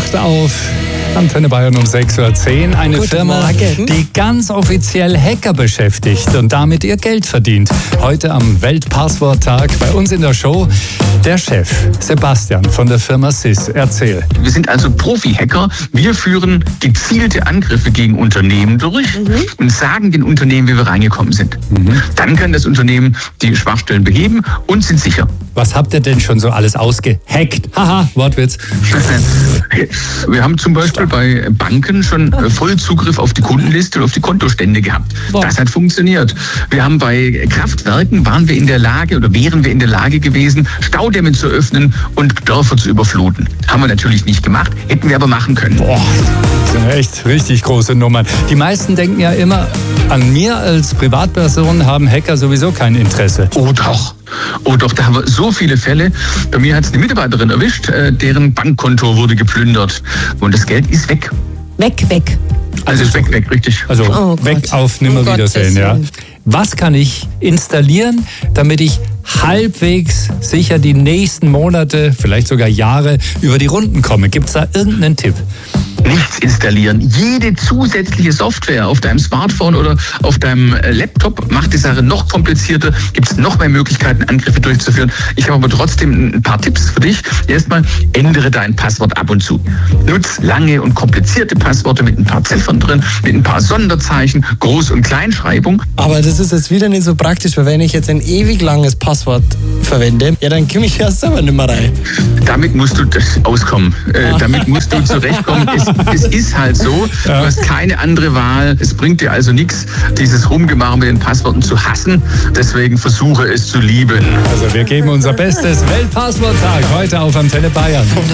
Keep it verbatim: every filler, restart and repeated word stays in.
wacht auf. Antenne Bayern um sechs Uhr zehn. Eine Guten Firma, Morgen. die ganz offiziell Hacker beschäftigt und damit ihr Geld verdient. Heute am Weltpassworttag bei uns in der Show der Chef Sebastian von der Firma S I S. Erzähl. Wir sind also Profi-Hacker. Wir führen gezielte Angriffe gegen Unternehmen durch mhm. und sagen den Unternehmen, wie wir reingekommen sind. Mhm. Dann kann das Unternehmen die Schwachstellen beheben und sind sicher. Was habt ihr denn schon so alles ausgehackt? Haha, Wortwitz. Wir haben zum Beispiel bei Banken schon Vollzugriff auf die Kundenliste und auf die Kontostände gehabt. Wow. Das hat funktioniert. Wir haben bei Kraftwerken, waren wir in der Lage oder wären wir in der Lage gewesen, Staudämme zu öffnen und Dörfer zu überfluten. Haben wir natürlich nicht gemacht, hätten wir aber machen können. Boah, das sind echt richtig große Nummern. Die meisten denken ja immer, an mir als Privatperson haben Hacker sowieso kein Interesse. Oh doch. Oh doch, da haben wir so viele Fälle. Bei mir hat es eine Mitarbeiterin erwischt, äh, deren Bankkonto wurde geplündert. Und das Geld ist weg. Weg, weg. Also ist weg, weg, richtig. Also Oh weg Gott. auf Nimmerwiedersehen, Um ja. Gottes Was kann ich installieren, damit ich halbwegs sicher die nächsten Monate, vielleicht sogar Jahre über die Runden komme? Gibt es da irgendeinen Tipp? Nichts installieren. Jede zusätzliche Software auf deinem Smartphone oder auf deinem Laptop macht die Sache noch komplizierter, gibt es noch mehr Möglichkeiten, Angriffe durchzuführen. Ich habe aber trotzdem ein paar Tipps für dich. Erstmal, ändere dein Passwort ab und zu. Nutz lange und komplizierte Passworte mit ein paar Ziffern drin, mit ein paar Sonderzeichen, Groß- und Kleinschreibung. Aber das ist jetzt wieder nicht so praktisch, weil wenn ich jetzt ein ewig langes Passwort verwende, ja, dann komme ich ja selber nicht mehr rein. Damit musst du das auskommen. Äh, damit musst du zurechtkommen. Es, es ist halt so, du hast keine andere Wahl. Es bringt dir also nichts, dieses Rumgemache mit den Passworten zu hassen. Deswegen versuche es zu lieben. Also wir geben unser Bestes. Weltpassworttag heute auf Antenne Bayern.